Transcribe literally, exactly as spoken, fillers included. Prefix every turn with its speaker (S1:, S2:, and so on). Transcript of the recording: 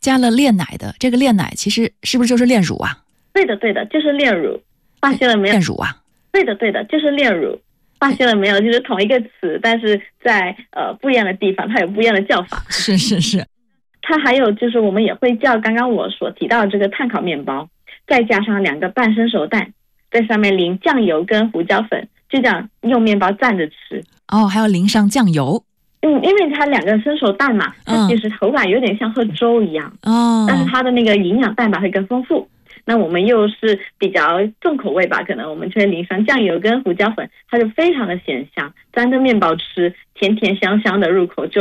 S1: 加了炼奶的，这个炼奶其实是不是就是炼乳啊？
S2: 对的对的，就是炼乳。发现了没有？
S1: 炼乳啊？
S2: 对的对的，就是炼乳。发现了没有？就是同一个词，但是在呃不一样的地方，它有不一样的叫法。
S1: 是是是。
S2: 它还有就是我们也会叫刚刚我所提到的这个碳烤面包，再加上两个半生熟蛋，在上面淋酱油跟胡椒粉，就这样用面包蘸着吃。
S1: 哦，还要淋上酱油。
S2: 嗯，因为它两个生熟蛋嘛，它其实口感有点像喝粥一样。哦。但是它的那个营养蛋白会更丰富。那我们又是比较重口味吧，可能我们就会淋上酱油跟胡椒粉，它就非常的咸香，沾着面包吃，甜甜香香的，入口就